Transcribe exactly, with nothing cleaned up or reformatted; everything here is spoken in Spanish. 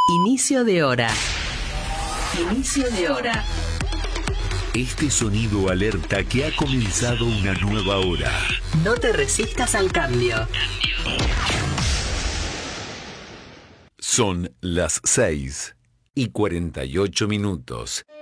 Inicio de hora. Inicio de hora. Este sonido alerta que ha comenzado una nueva hora. No te resistas al cambio. Son las seis y cuarenta y ocho minutos.